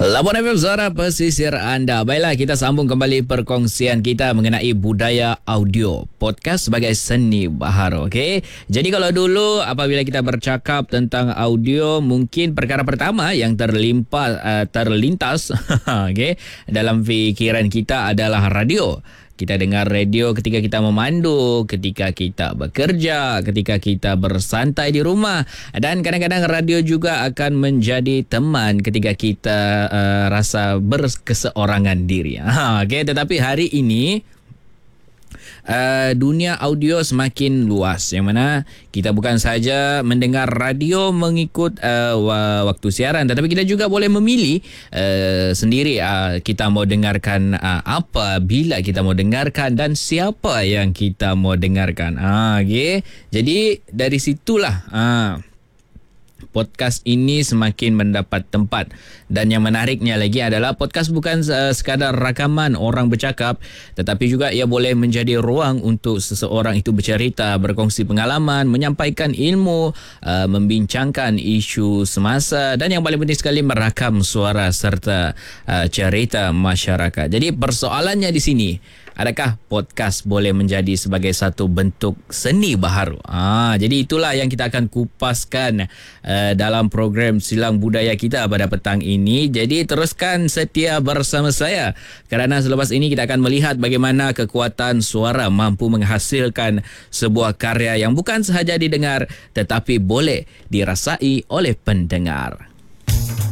Labuan FM Suara Pesisir anda. Baiklah, kita sambung kembali perkongsian kita mengenai budaya audio. Podcast sebagai seni baharu. Okey. Jadi kalau dulu apabila kita bercakap tentang audio, mungkin perkara pertama yang terlintas okey, dalam fikiran kita adalah radio. Kita dengar radio ketika kita memandu, ketika kita bekerja, ketika kita bersantai di rumah. Dan kadang-kadang radio juga akan menjadi teman ketika kita rasa berkeseorangan diri. Okay. Tetapi hari ini dunia audio semakin luas, yang mana kita bukan saja mendengar radio mengikut waktu siaran, tetapi kita juga boleh memilih sendiri kita mau dengarkan apa, bila kita mau dengarkan dan siapa yang kita mau dengarkan. Okay. Jadi dari situlah podcast ini semakin mendapat tempat. Dan yang menariknya lagi adalah podcast bukan sekadar rakaman orang bercakap, tetapi juga ia boleh menjadi ruang untuk seseorang itu bercerita, berkongsi pengalaman, menyampaikan ilmu, membincangkan isu semasa, dan yang paling penting sekali merakam suara serta cerita masyarakat. Jadi persoalannya di sini, adakah podcast boleh menjadi sebagai satu bentuk seni baharu? Jadi itulah yang kita akan kupaskan dalam program Silang Budaya kita pada petang ini. Jadi teruskan setia bersama saya, kerana selepas ini kita akan melihat bagaimana kekuatan suara mampu menghasilkan sebuah karya yang bukan sahaja didengar tetapi boleh dirasai oleh pendengar.